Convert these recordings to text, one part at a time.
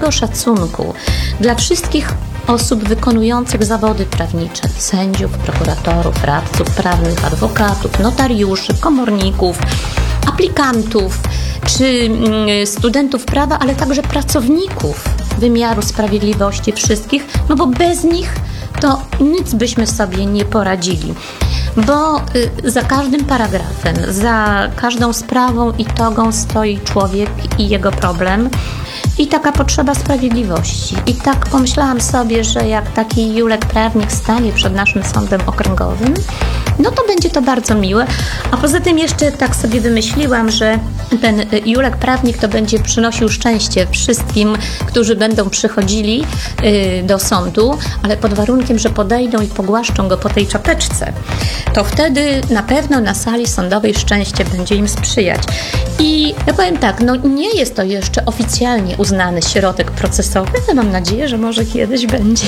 ogromnego szacunku dla wszystkich osób wykonujących zawody prawnicze, sędziów, prokuratorów, radców prawnych, adwokatów, notariuszy, komorników, aplikantów czy studentów prawa, ale także pracowników wymiaru sprawiedliwości wszystkich, no bo bez nich to nic byśmy sobie nie poradzili. Bo za każdym paragrafem, za każdą sprawą i togą stoi człowiek i jego problem i taka potrzeba sprawiedliwości. I tak pomyślałam sobie, że jak taki Julek prawnik stanie przed naszym sądem okręgowym, no to będzie to bardzo miłe. A poza tym jeszcze tak sobie wymyśliłam, że ten Julek prawnik to będzie przynosił szczęście wszystkim, którzy będą przychodzili do sądu, ale pod warunkiem, że podejdą i pogłaszczą go po tej czapeczce. To wtedy na pewno na sali sądowej szczęście będzie im sprzyjać. I ja powiem tak, no nie jest to jeszcze oficjalnie uznany środek procesowy, ale mam nadzieję, że może kiedyś będzie.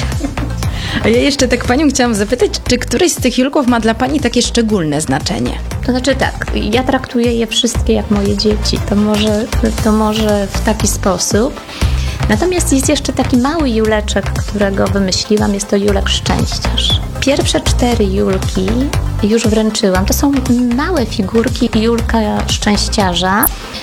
A ja jeszcze tak Panią chciałam zapytać, czy któryś z tych Julków ma dla Pani takie szczególne znaczenie? To znaczy tak, ja traktuję je wszystkie jak moje dzieci, to może w taki sposób. Natomiast jest jeszcze taki mały Juleczek, którego wymyśliłam, jest to Julek Szczęściarz. Pierwsze 4 Julki już wręczyłam. To są małe figurki Julka Szczęściarza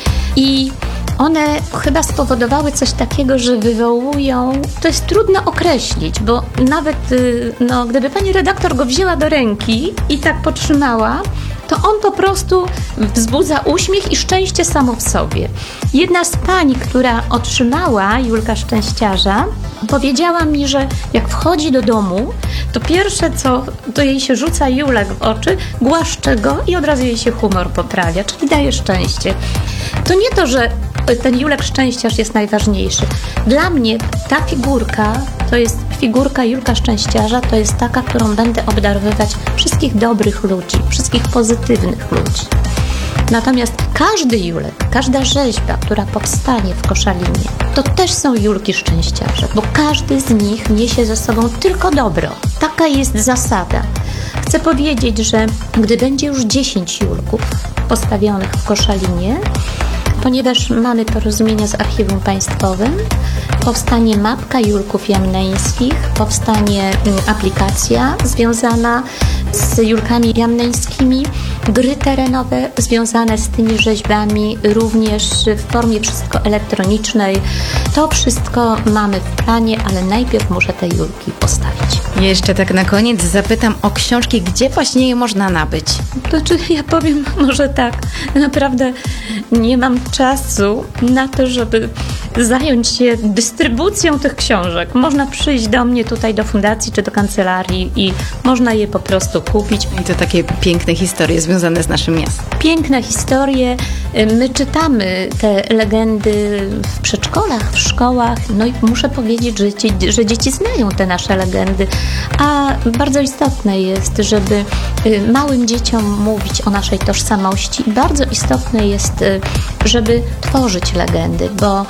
i one chyba spowodowały coś takiego, że wywołują, to jest trudno określić, bo nawet gdyby pani redaktor go wzięła do ręki i tak potrzymała, to on po prostu wzbudza uśmiech i szczęście samo w sobie. Jedna z pań, która otrzymała Julka Szczęściarza, powiedziała mi, że jak wchodzi do domu, to pierwsze co, to jej się rzuca Julek w oczy, głaszcze go i od razu jej się humor poprawia, czyli daje szczęście. To nie to, że ten Julek Szczęściarz jest najważniejszy. Dla mnie ta figurka, to jest figurka Julka Szczęściarza, to jest taka, którą będę obdarowywać wszystkich dobrych ludzi, wszystkich pozytywnych ludzi. Natomiast każdy Julek, każda rzeźba, która powstanie w Koszalinie, to też są Julki Szczęściarze, bo każdy z nich niesie ze sobą tylko dobro. Taka jest zasada. Chcę powiedzieć, że gdy będzie już 10 Julków postawionych w Koszalinie, ponieważ mamy porozumienia z Archiwum Państwowym, powstanie mapka Julków Jamneńskich, powstanie aplikacja związana z Julkami Jamneńskimi, gry terenowe związane z tymi rzeźbami, również w formie wszystko elektronicznej. To wszystko mamy w planie, ale najpierw muszę te Julki postawić. Jeszcze tak na koniec zapytam o książki, gdzie właśnie je można nabyć? To czy ja powiem może tak, naprawdę nie mam czasu na to, żeby zająć się dystrybucją tych książek. Można przyjść do mnie tutaj do fundacji czy do kancelarii i można je po prostu kupić. I to takie piękne historie związane z naszym miastem. Piękne historie. My czytamy te legendy w przedszkolach, w szkołach. No i muszę powiedzieć, że dzieci znają te nasze legendy. A bardzo istotne jest, żeby małym dzieciom mówić o naszej tożsamości. I bardzo istotne jest, żeby tworzyć legendy, bo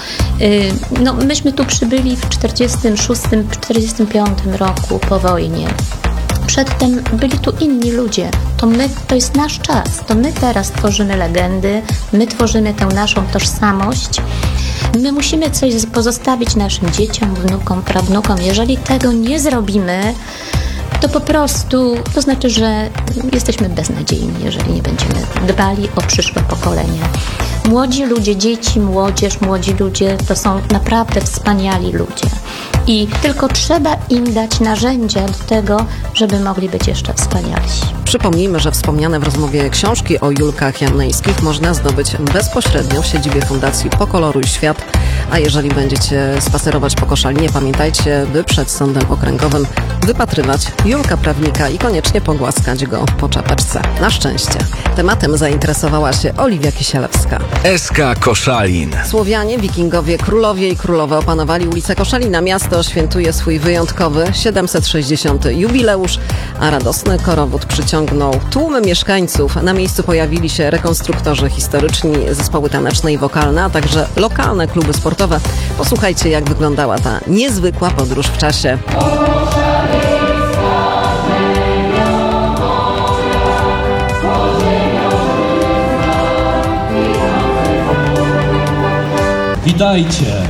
myśmy tu przybyli w 46-45 roku po wojnie. Przedtem byli tu inni ludzie. To jest nasz czas. To my teraz tworzymy legendy, my tworzymy tę naszą tożsamość. My musimy coś pozostawić naszym dzieciom, wnukom, prawnukom. Jeżeli tego nie zrobimy, to po prostu to znaczy, że jesteśmy beznadziejni, jeżeli nie będziemy dbali o przyszłe pokolenia. Młodzi ludzie, dzieci, młodzież, młodzi ludzie to są naprawdę wspaniali ludzie. I tylko trzeba im dać narzędzia do tego, żeby mogli być jeszcze wspanialsi. Przypomnijmy, że wspomniane w rozmowie książki o Julkach Jamneńskich można zdobyć bezpośrednio w siedzibie Fundacji Pokoloruj Świat. A jeżeli będziecie spacerować po Koszalinie, pamiętajcie, by przed sądem okręgowym wypatrywać Julka prawnika i koniecznie pogłaskać go po czapeczce. Na szczęście. Tematem zainteresowała się Oliwia Kisielewska. SK Koszalin. Słowianie, wikingowie, królowie i królowe opanowali ulicę Koszalina. Miasto świętuje swój wyjątkowy 760. jubileusz, a radosny korowód przyciągnął tłumy mieszkańców. Na miejscu pojawili się rekonstruktorzy historyczni, zespoły taneczne i wokalne, a także lokalne kluby sportowe. Posłuchajcie, jak wyglądała ta niezwykła podróż w czasie. Witajcie!